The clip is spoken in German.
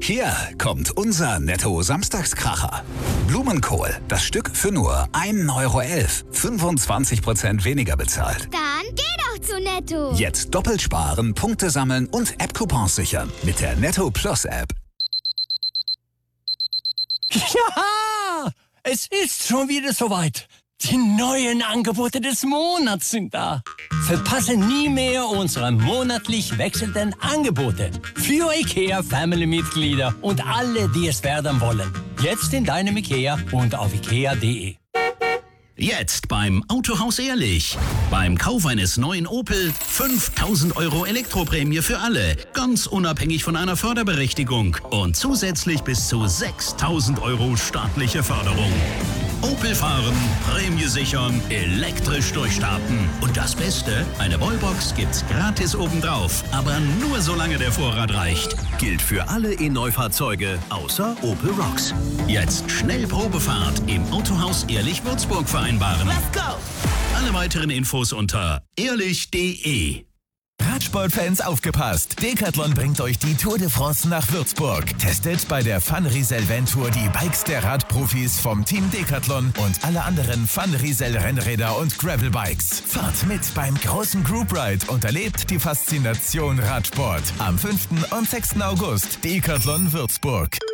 Hier kommt unser Netto-Samstagskracher. Blumenkohl, das Stück für nur 1,11 €. 25% weniger bezahlt. Dann geh doch zu Netto. Jetzt doppelt sparen, Punkte sammeln und App-Coupons sichern mit der Netto Plus App. Ja, es ist schon wieder soweit. Die neuen Angebote des Monats sind da. Verpasse nie mehr unsere monatlich wechselnden Angebote für IKEA-Family-Mitglieder und alle, die es werden wollen. Jetzt in deinem IKEA und auf ikea.de. Jetzt beim Autohaus Ehrlich. Beim Kauf eines neuen Opel 5.000 € Elektroprämie für alle. Ganz unabhängig von einer Förderberechtigung. Und zusätzlich bis zu 6.000 € staatliche Förderung. Opel fahren, Prämie sichern, elektrisch durchstarten. Und das Beste, eine Wallbox gibt's gratis obendrauf. Aber nur solange der Vorrat reicht. Gilt für alle E-Neufahrzeuge, außer Opel Rocks. Jetzt schnell Probefahrt im Autohaus Ehrlich Würzburg vereinbaren. Let's go! Alle weiteren Infos unter ehrlich.de. Radsportfans aufgepasst! Decathlon bringt euch die Tour de France nach Würzburg. Testet bei der Fun-Riesel Ventour die Bikes der Radprofis vom Team Decathlon und alle anderen Fun-Riesel Rennräder und Gravelbikes. Fahrt mit beim großen Group Ride und erlebt die Faszination Radsport. Am 5. und 6. August Decathlon Würzburg.